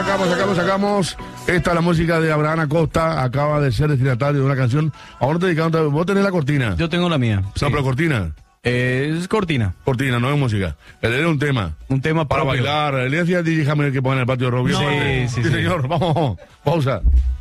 sacamos. Esta es la música de Abraham Acosta. Acaba de ser destinatario de una canción. Ahora te dedicamos. Vos tenés la cortina. Yo tengo la mía. No, pero cortina. Es cortina. Cortina, no es música. Él era un tema. Un tema para propio. bailar. Le decía a DJ Hammer que pone en el patio de Rubio. Sí, señor. Vamos. Pausa.